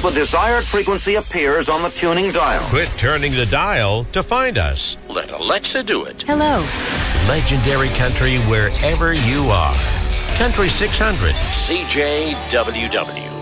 the desired frequency appears on the tuning dial. Quit turning the dial to find us. Let Alexa do it. Hello. Legendary country wherever you are. Country 600. CJWW.